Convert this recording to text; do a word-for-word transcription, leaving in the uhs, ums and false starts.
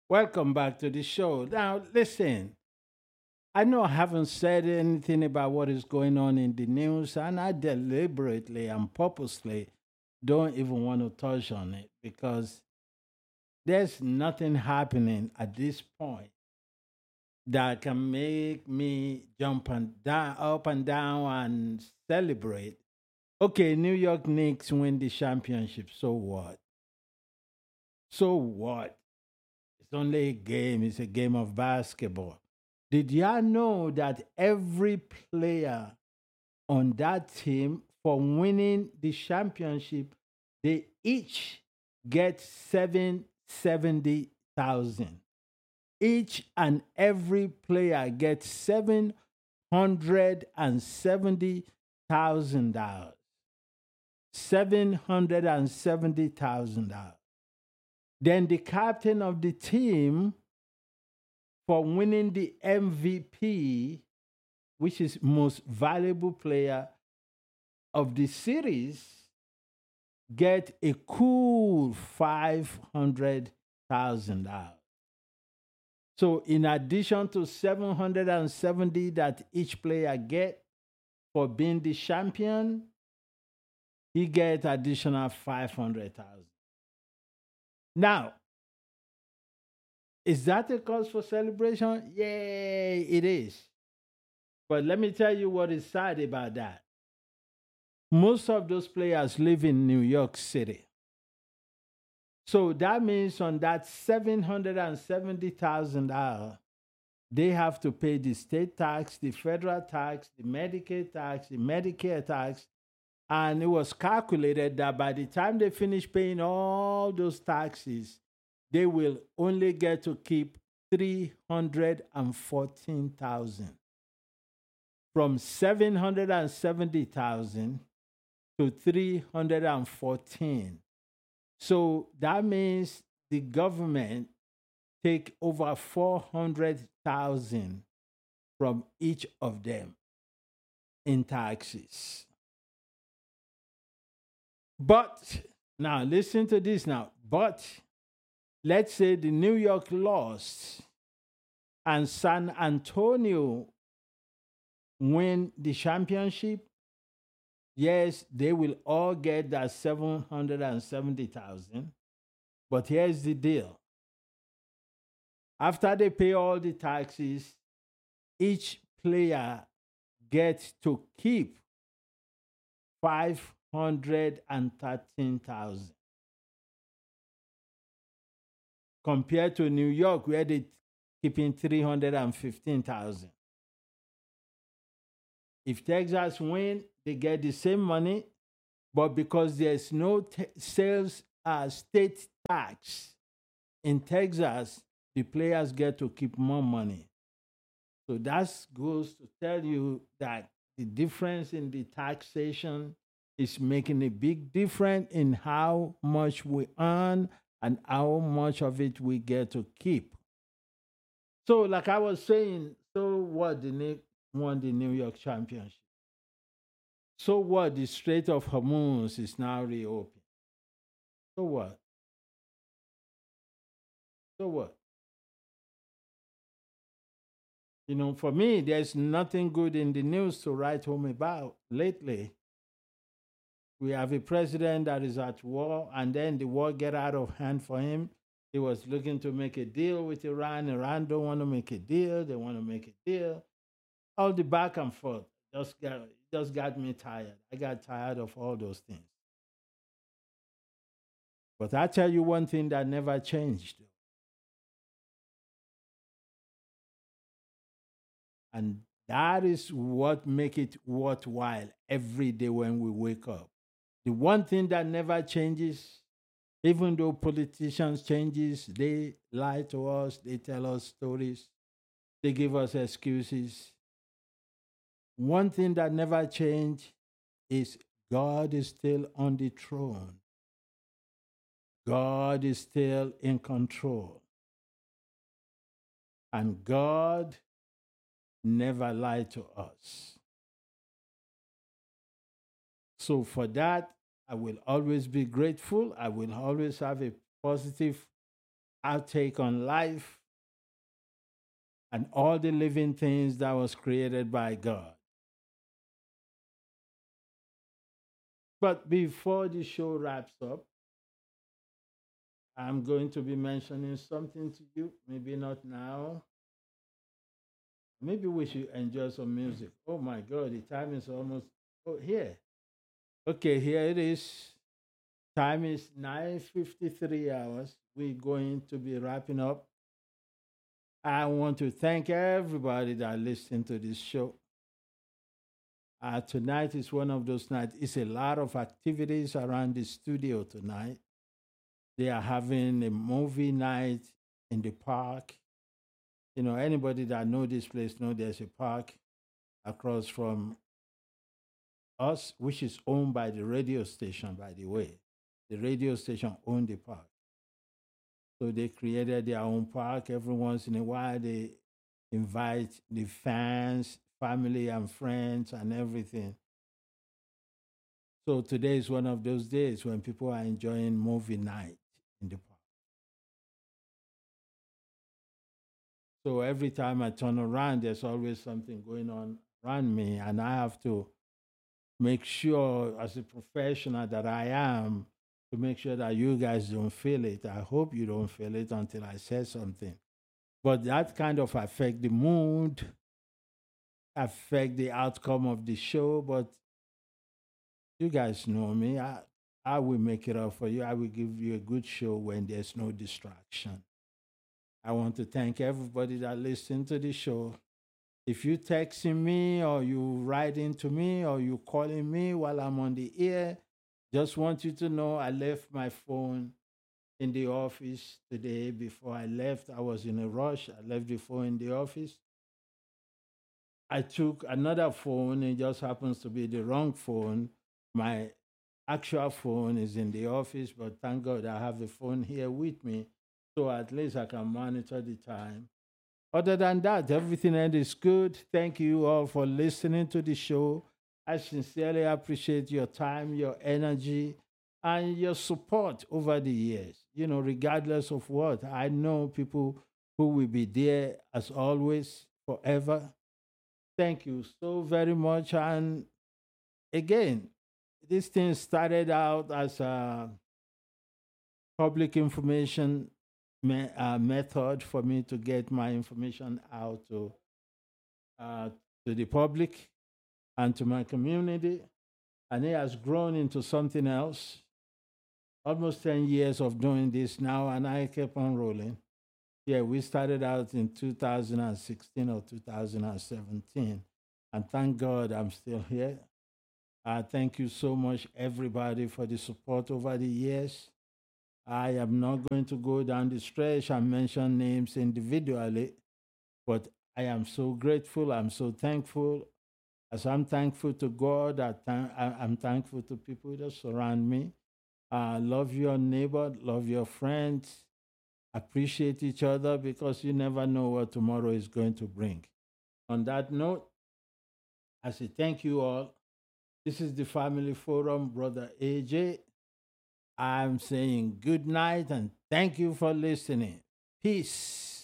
Welcome back to the show. Now, listen, I know I haven't said anything about what is going on in the news, and I deliberately and purposely don't even want to touch on it because there's nothing happening at this point that can make me jump and down, up and down and celebrate. Okay, New York Knicks win the championship. So what? So what? It's only a game, it's a game of basketball. Did y'all know that every player on that team for winning the championship, they each get seven seventy thousand. Each and every player gets seven hundred and seventy thousand dollars. Seven hundred and seventy thousand dollars. Then the captain of the team for winning the M V P, which is most valuable player of the series, get a cool five hundred thousand dollars. So in addition to seven hundred seventy that each player get for being the champion, he get additional five hundred thousand. Now, is that a cause for celebration? Yay, it is. But let me tell you what is sad about that. Most of those players live in New York City. So that means on that seven hundred seventy thousand dollars, they have to pay the state tax, the federal tax, the Medicaid tax, the Medicare tax. And it was calculated that by the time they finish paying all those taxes, they will only get to keep three hundred fourteen thousand dollars. From seven hundred seventy thousand dollars to three hundred fourteen thousand dollars. So that means the government take over four hundred thousand dollars from each of them in taxes. But now listen to this now. But let's say the New York lost and San Antonio win the championship. Yes, they will all get that seven hundred seventy thousand. But here's the deal. After they pay all the taxes, each player gets to keep five hundred thirteen thousand. Compared to New York, where they keeping three hundred fifteen thousand. If Texas win, they get the same money, but because there's no te- sales uh, state tax in Texas, the players get to keep more money. So that goes to tell you that the difference in the taxation is making a big difference in how much we earn and how much of it we get to keep. So, like I was saying, so what the Knicks won the New York championship. So what the Strait of Hormuz is now reopened. So what? So what? You know, for me, there's nothing good in the news to write home about lately. We have a president that is at war, and then the war get out of hand for him. He was looking to make a deal with Iran. Iran don't want to make a deal. They want to make a deal. All the back and forth just got just got me tired. I got tired of all those things. But I tell you one thing that never changed, and that is what make it worthwhile every day when we wake up. The one thing that never changes, even though politicians changes, they lie to us, they tell us stories, they give us excuses. One thing that never changes is God is still on the throne. God is still in control. And God never lied to us. So for that, I will always be grateful. I will always have a positive our take on life and all the living things that was created by God. But before the show wraps up, I'm going to be mentioning something to you. Maybe not now. Maybe we should enjoy some music. Oh my God, the time is almost oh here. Okay, here it is. Time is nine fifty-three hours. We're going to be wrapping up. I want to thank everybody that listened to this show. Uh, tonight is one of those nights. It's a lot of activities around the studio tonight. They are having a movie night in the park. You know, anybody that know this place know there's a park across from us, which is owned by the radio station, by the way. The radio station owned the park. So they created their own park. Every once in a while, they invite the fans, family, and friends, and everything. So today is one of those days when people are enjoying movie night in the park. So every time I turn around, there's always something going on around me, and I have to make sure, as a professional that I am, to make sure that you guys don't feel it. I hope you don't feel it until I say something. But that kind of affect the mood, affect the outcome of the show. But you guys know me. I, I will make it up for you. I will give you a good show when there's no distraction. I want to thank everybody that listened to the show. If you texting me or you writing to me or you calling me while I'm on the air, just want you to know I left my phone in the office today. Before I left, I was in a rush. I left the phone in the office. I took another phone. It just happens to be the wrong phone. My actual phone is in the office, but thank God I have the phone here with me, so at least I can monitor the time. Other than that, everything else is good. Thank you all for listening to the show. I sincerely appreciate your time, your energy, and your support over the years. You know, regardless of what, I know people who will be there as always, forever. Thank you so very much. And again, this thing started out as a public information me- uh, method for me to get my information out to uh, to the public and to my community, and it has grown into something else. Almost ten years of doing this now, and I kept on rolling. Yeah, we started out in two thousand sixteen or two thousand seventeen, and thank God I'm still here. Uh, thank you so much, everybody, for the support over the years. I am not going to go down the stretch and mention names individually, but I am so grateful. I'm so thankful. As I'm thankful to God, I thank, I, I'm thankful to people that surround me. Uh, love your neighbor, love your friends, appreciate each other because you never know what tomorrow is going to bring. On that note, I say thank you all. This is the Family Forum, Brother A J. I'm saying good night and thank you for listening. Peace.